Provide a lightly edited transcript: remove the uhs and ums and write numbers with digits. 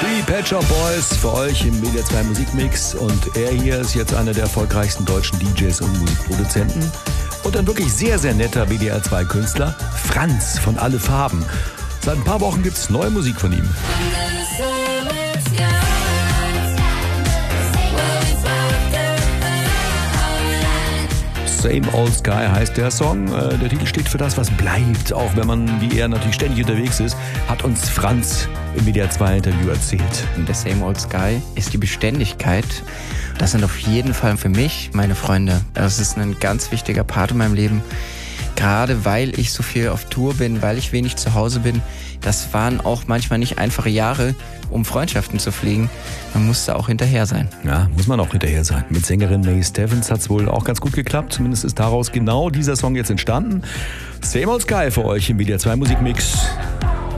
Die Pet Shop Boys für euch im Media 2 Musikmix. Und er hier ist jetzt einer der erfolgreichsten deutschen DJs und Musikproduzenten. Und ein wirklich sehr, sehr netter WDR 2 Künstler, Franz von Alle Farben. Seit ein paar Wochen gibt's neue Musik von ihm. Same Old Sky heißt der Song. Der Titel steht für das, was bleibt. Auch wenn man wie er natürlich ständig unterwegs ist, hat uns Franz im WDR 2 Interview erzählt. Der Same Old Sky ist die Beständigkeit. Das sind auf jeden Fall für mich meine Freunde. Das ist ein ganz wichtiger Part in meinem Leben. Gerade weil ich so viel auf Tour bin, weil ich wenig zu Hause bin. Das waren auch manchmal nicht einfache Jahre, um Freundschaften zu pflegen. Man musste auch hinterher sein. Ja, muss man auch hinterher sein. Mit Sängerin May Stevens hat es wohl auch ganz gut geklappt. Zumindest ist daraus genau dieser Song jetzt entstanden. Same Old Sky für euch im WDR 2 Musikmix.